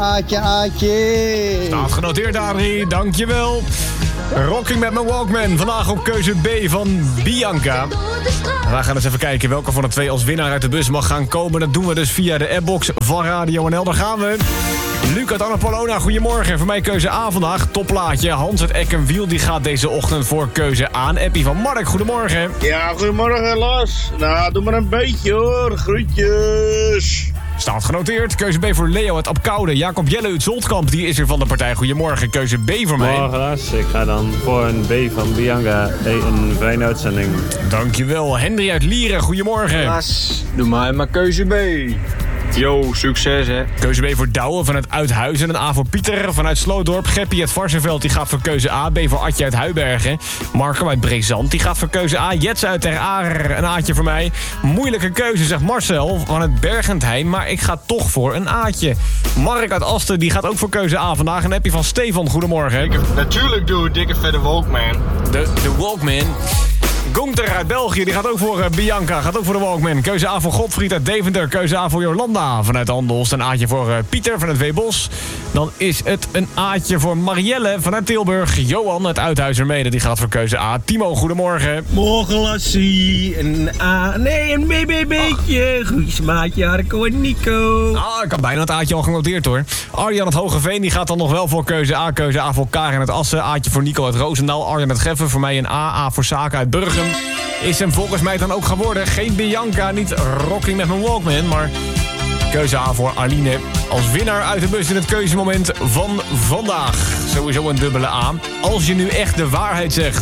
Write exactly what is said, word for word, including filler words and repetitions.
Aatje, Aatje. Staat genoteerd, Adrie. Dankjewel. Rocking met mijn Walkman. Vandaag op keuze B van Bianca. We gaan eens even kijken welke van de twee als winnaar uit de bus mag gaan komen. Dat doen we dus via de appbox van Radio N L. Daar gaan we. Luc uit Annapolona, goedemorgen. Voor mij keuze A vandaag. Topplaatje. Hans uit Eck en Wiel die gaat deze ochtend voor keuze A. En Appie van Mark, goedemorgen. Ja, goedemorgen Lars. Nou, doe maar een beetje hoor. Groetjes. Staat genoteerd. Keuze B voor Leo uit Apkoude. Jacob Jelle uit Zoltkamp, die is er van de partij. Goedemorgen. Keuze B voor mij. Morgen Lars, ik ga dan voor een B van Bianca. Een fijne uitzending. Dankjewel. Henry uit Lieren, goedemorgen. Lars, doe maar maar keuze B. Yo, succes hè. Keuze B voor Douwe vanuit Uithuizen. Een A voor Pieter vanuit Sloodorp. Geppie uit Varsenveld, die gaat voor keuze A. B voor Atje uit Huibergen. Marco uit Brezant, die gaat voor keuze A. Jets uit Ter Aar, een A'tje voor mij. Moeilijke keuze, zegt Marcel van het Bergentheim. Maar ik ga toch voor een A'tje. Mark uit Asten, die gaat ook voor keuze A vandaag. Een appje van Stefan, goedemorgen. Dikke, natuurlijk doe ik dikke vette Walkman. De, de Walkman. Gunther uit België, die gaat ook voor uh, Bianca, gaat ook voor de Walkman. Keuze A voor Godfried uit Deventer, keuze A voor Jolanda vanuit Andelst. Een A'tje voor uh, Pieter vanuit Weebos. Dan is het een A'tje voor Marielle vanuit Tilburg. Johan uit Uithuizermede, die gaat voor keuze A. Timo, goedemorgen. Morgen Lassie, een A, nee een B B B'tje. Groetjes maatje, Harco en Nico. Ah, ik had bijna het A'tje al genoteerd hoor. Arjan uit Hogeveen, die gaat dan nog wel voor keuze A. Keuze A voor Karen uit Assen. A'tje voor Nico uit Roosendaal. Arjan uit Geffen, voor mij een A. A voor Saka uit Burgum. Is hem volgens mij dan ook geworden. Geen Bianca, niet Rocking met mijn Walkman, maar keuze A voor Aline. Als winnaar uit de bus in het keuzemoment van vandaag. Sowieso een dubbele A. Als je nu echt de waarheid zegt.